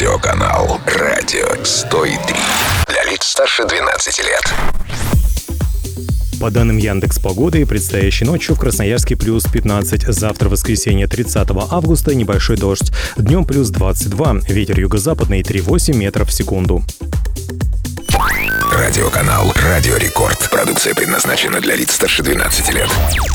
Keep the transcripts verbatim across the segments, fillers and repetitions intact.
Радиоканал «Радио сто три». Для лиц старше двенадцати лет. По данным Яндекс.Погоды, предстоящей ночью в Красноярске плюс пятнадцать, завтра воскресенье тридцатого августа небольшой дождь, днем плюс двадцать два, ветер юго-западный три целых восемь десятых метров в секунду. Радиоканал «Радио Рекорд». Продукция предназначена для лиц старше двенадцати лет.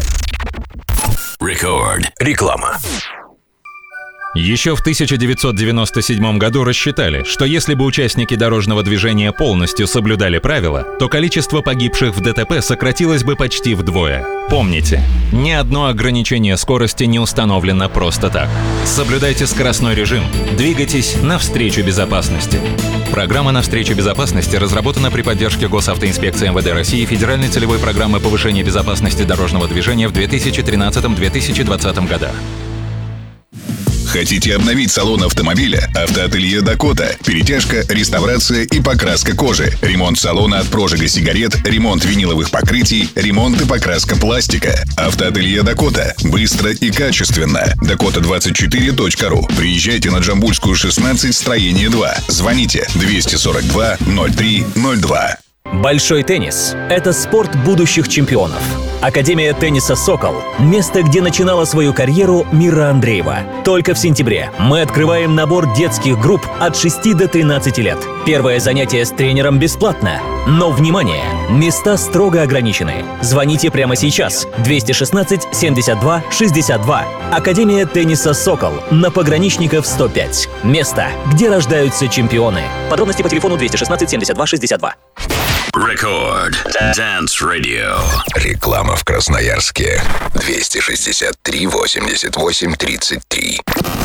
Рекорд. Реклама. Еще в тысяча девятьсот девяносто седьмом году рассчитали, что если бы участники дорожного движения полностью соблюдали правила, то количество погибших в ДТП сократилось бы почти вдвое. Помните, ни одно ограничение скорости не установлено просто так. Соблюдайте скоростной режим, двигайтесь навстречу безопасности. Программа «Навстречу безопасности» разработана при поддержке Госавтоинспекции МВД России и Федеральной целевой программы повышения безопасности дорожного движения в две тысячи тринадцатом — две тысячи двадцатом годах. Хотите обновить салон автомобиля? Автоателье «Дакота». Перетяжка, реставрация и покраска кожи. Ремонт салона от прожига сигарет, ремонт виниловых покрытий, ремонт и покраска пластика. Автоателье «Дакота». Быстро и качественно. дакота двадцать четыре точка ру. Приезжайте на Джамбульскую, шестнадцать, строение два. Звоните двести сорок два ноль три ноль два. Большой теннис – это спорт будущих чемпионов. Академия тенниса «Сокол» – место, где начинала свою карьеру Мира Андреева. Только в сентябре мы открываем набор детских групп от шести до тринадцати лет. Первое занятие с тренером бесплатно. Но, внимание! Места строго ограничены. Звоните прямо сейчас. двести шестнадцать семьдесят два шестьдесят два. Академия тенниса «Сокол» на Пограничников сто пять. Место, где рождаются чемпионы. Подробности по телефону двести шестнадцать семьдесят два шестьдесят два. Рекорд. Dance Radio. Реклама в Красноярске. двести шестьдесят три восемьдесят восемь тридцать три.